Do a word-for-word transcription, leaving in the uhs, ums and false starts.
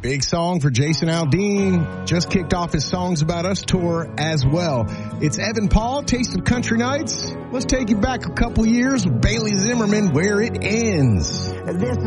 Big song for Jason Aldean. Just kicked off his Songs About Us tour as well. It's Evan Paul, Taste of Country Nights. Let's take you back a couple years with Bailey Zimmerman, Where It Ends. This